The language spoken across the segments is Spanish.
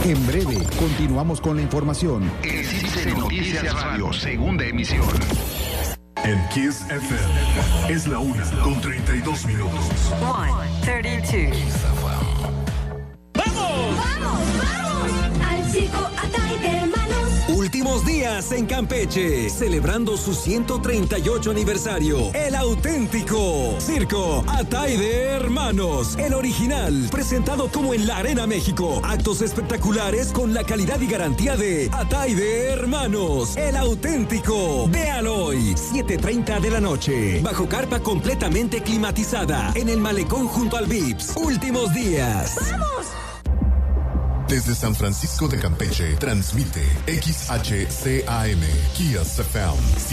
En breve, continuamos con la información. El CICE Noticias Radio, segunda emisión. En Kiss FM es la 1:32 minutos. 1:32. ¡Vamos! Al circo Atay, hermanos. Últimos días en Campeche, celebrando su 138 aniversario. El auténtico Circo Atay de Hermanos, el original, presentado como en la Arena México. Actos espectaculares con la calidad y garantía de Atay de Hermanos, el auténtico. Véalo hoy, 7:30 de la noche, bajo carpa completamente climatizada, en el malecón junto al Vips. Últimos días. ¡Vamos! Desde San Francisco de Campeche, transmite XHCAM, Kiss FM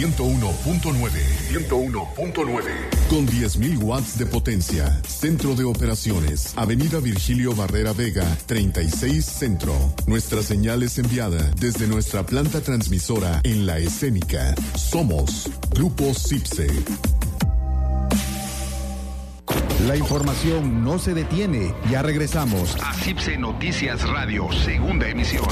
101.9. Con 10,000 watts de potencia. Centro de operaciones, Avenida Virgilio Barrera Vega, 36 Centro. Nuestra señal es enviada desde nuestra planta transmisora en La Escénica. Somos Grupo CIPSE. La información no se detiene. Ya regresamos. A CICE Noticias Radio, segunda emisión.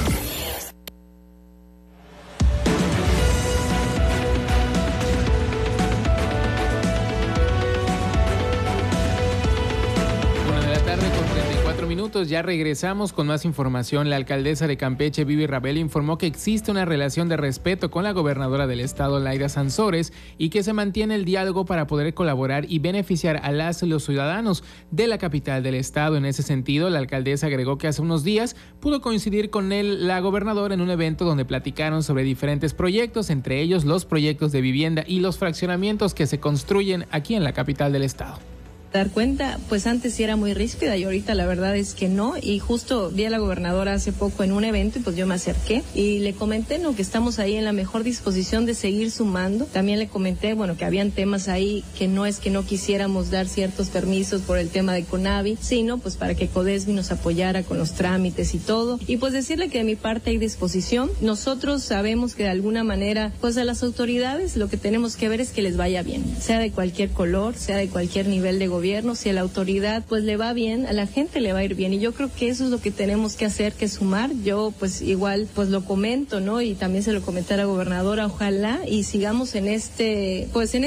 Ya regresamos con más información. La alcaldesa de Campeche, Vivi Rabel, informó que existe una relación de respeto con la gobernadora del estado, Laida Sansores, y que se mantiene el diálogo para poder colaborar y beneficiar a las y los ciudadanos de la capital del estado. En ese sentido, la alcaldesa agregó que hace unos días pudo coincidir con la gobernadora en un evento donde platicaron sobre diferentes proyectos, entre ellos los proyectos de vivienda y los fraccionamientos que se construyen aquí en la capital del estado. Dar cuenta, pues antes sí era muy ríspida y ahorita la verdad es que no, y justo vi a la gobernadora hace poco en un evento y pues yo me acerqué y le comenté, ¿no?, que estamos ahí en la mejor disposición de seguir sumando. También le comenté, bueno, que habían temas ahí que no es que no quisiéramos dar ciertos permisos por el tema de CONAVI, sino pues para que CODESBI nos apoyara con los trámites y todo, y pues decirle que de mi parte hay disposición. Nosotros sabemos que de alguna manera, pues a las autoridades lo que tenemos que ver es que les vaya bien, sea de cualquier color, sea de cualquier nivel de gobierno. Si a la autoridad pues le va bien, a la gente le va a ir bien, y yo creo que eso es lo que tenemos que hacer, que sumar. Yo pues igual pues lo comento, ¿no?, y también se lo comenté a la gobernadora, ojalá y sigamos en este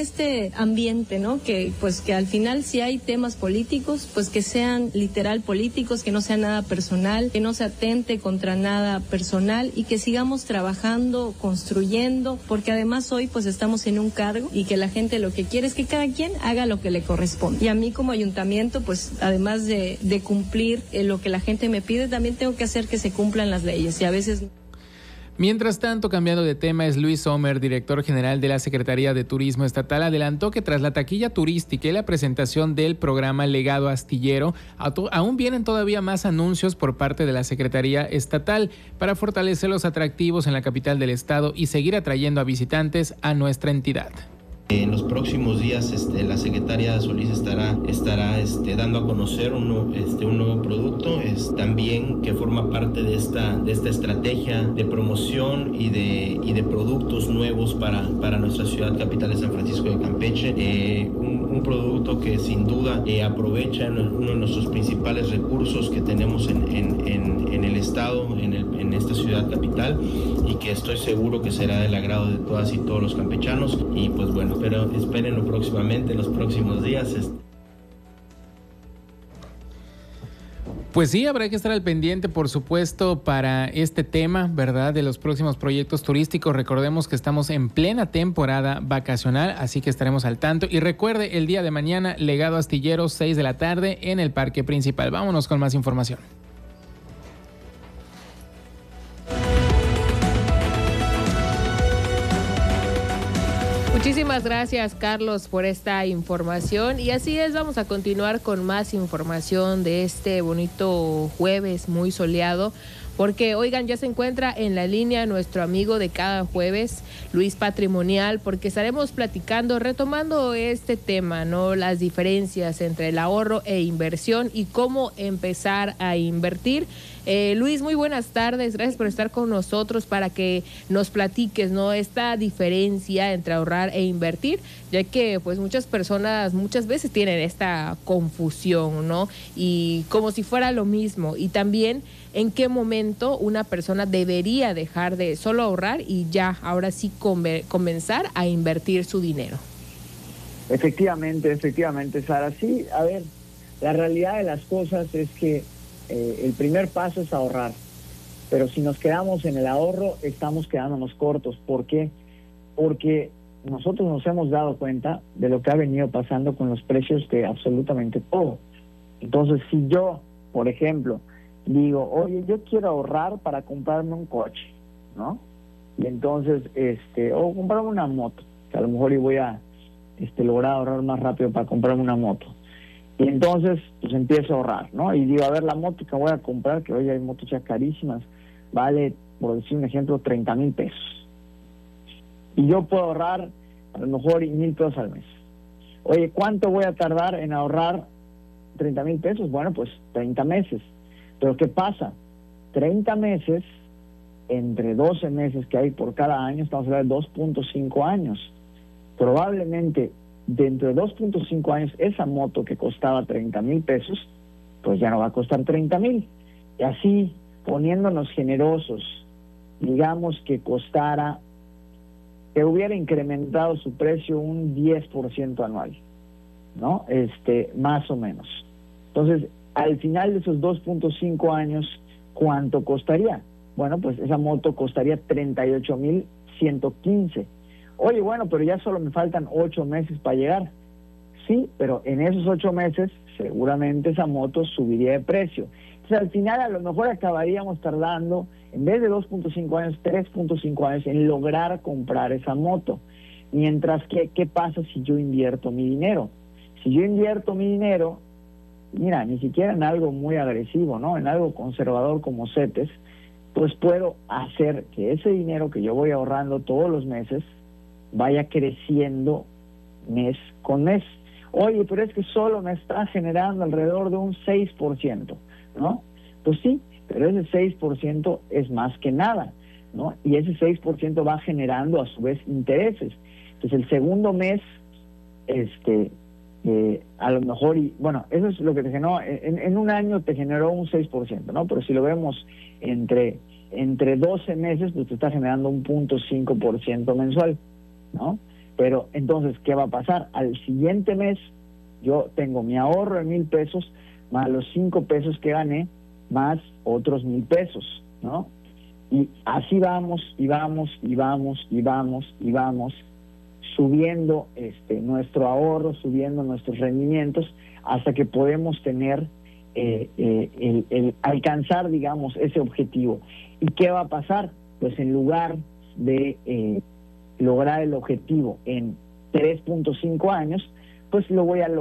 ambiente, ¿no?, que pues que al final si hay temas políticos, pues que sean literal políticos, que no sea nada personal, que no se atente contra nada personal, y que sigamos trabajando, construyendo, porque además hoy pues estamos en un cargo y que la gente lo que quiere es que cada quien haga lo que le corresponde. Y a mí como ayuntamiento, pues además de cumplir lo que la gente me pide, también tengo que hacer que se cumplan las leyes, y a veces... Mientras tanto, cambiando de tema, es Luis Sommer, director general de la Secretaría de Turismo Estatal, adelantó que tras la taquilla turística y la presentación del programa Legado Astillero, aún vienen todavía más anuncios por parte de la Secretaría Estatal para fortalecer los atractivos en la capital del estado y seguir atrayendo a visitantes a nuestra entidad. En los próximos días la secretaria Solís estará dando a conocer un nuevo producto, también que forma parte de esta estrategia de promoción y de productos nuevos para nuestra ciudad capital de San Francisco de Campeche. Un producto que sin duda aprovecha uno de nuestros principales recursos que tenemos en el estado, en esta ciudad capital, y que estoy seguro que será del agrado de todas y todos los campechanos. Y pues bueno, pero espérenlo próximamente, en los próximos días. Pues sí, habrá que estar al pendiente, por supuesto, para este tema, ¿verdad?, de los próximos proyectos turísticos. Recordemos que estamos en plena temporada vacacional, así que estaremos al tanto. Y recuerde, el día de mañana, Legado Astillero, 6 de la tarde, en el Parque Principal. Vámonos con más información. Muchísimas gracias, Carlos, por esta información. Y así es, vamos a continuar con más información de este bonito jueves muy soleado. Porque, oigan, ya se encuentra en la línea nuestro amigo de cada jueves, Luis Patrimonial, porque estaremos platicando, retomando este tema, ¿no? Las diferencias entre el ahorro e inversión y cómo empezar a invertir Luis, muy buenas tardes, gracias por estar con nosotros para que nos platiques, ¿no?, esta diferencia entre ahorrar e invertir, ya que pues muchas personas muchas veces tienen esta confusión, ¿no?, y como si fuera lo mismo, y también en qué momento una persona debería dejar de solo ahorrar y ya, ahora sí comenzar a invertir su dinero. Efectivamente, Sara. Sí, a ver, la realidad de las cosas es que el primer paso es ahorrar, pero si nos quedamos en el ahorro, estamos quedándonos cortos. ¿Por qué? Porque nosotros nos hemos dado cuenta de lo que ha venido pasando con los precios de absolutamente todo. Entonces, si yo, por ejemplo, digo, oye, yo quiero ahorrar para comprarme un coche, ¿no? Y entonces, o comprarme una moto, que a lo mejor yo voy a lograr ahorrar más rápido para comprarme una moto. Y entonces, pues empiezo a ahorrar, ¿no? Y digo, a ver, la moto que voy a comprar, que hoy hay motos ya carísimas, vale, por decir un ejemplo, 30,000 pesos. Y yo puedo ahorrar a lo mejor 1,000 pesos al mes. Oye, ¿cuánto voy a tardar en ahorrar 30,000 pesos? Bueno, pues 30 meses. Pero ¿qué pasa? 30 meses, entre 12 meses que hay por cada año, estamos hablando de 2.5 años. Probablemente dentro de 2.5 años esa moto que costaba 30,000 pesos, pues ya no va a costar 30,000. Y así, poniéndonos generosos, digamos que costara, que hubiera incrementado su precio un 10% anual, ¿no? Más o menos. Entonces, al final de esos 2.5 años, ¿cuánto costaría? Bueno, pues esa moto costaría 38,115. Oye, bueno, pero ya solo me faltan 8 meses para llegar. Sí, pero en esos 8 meses seguramente esa moto subiría de precio. Entonces al final a lo mejor acabaríamos tardando, en vez de 2.5 años, 3.5 años en lograr comprar esa moto. Mientras que, ¿qué pasa si yo invierto mi dinero? Si yo invierto mi dinero, mira, ni siquiera en algo muy agresivo, ¿no? En algo conservador como CETES, pues puedo hacer que ese dinero que yo voy ahorrando todos los meses vaya creciendo mes con mes. Oye, pero es que solo me está generando alrededor de un 6%, ¿no? Pues sí, pero ese 6% es más que nada, ¿no? Y ese 6% va generando a su vez intereses. Entonces el segundo mes, a lo mejor, y bueno, eso es lo que te generó, en un año te generó un 6%, ¿no? Pero si lo vemos entre 12 meses, pues te está generando un 0.5% mensual, ¿no? Pero entonces, ¿qué va a pasar? Al siguiente mes, yo tengo mi ahorro de 1,000 pesos, más los 5 pesos que gané, más otros 1,000 pesos, ¿no? Y así vamos, subiendo nuestro ahorro, subiendo nuestros rendimientos, hasta que podemos tener, el alcanzar, digamos, ese objetivo. ¿Y qué va a pasar? Pues en lugar de lograr el objetivo en 3.5 años, pues lo voy a lograr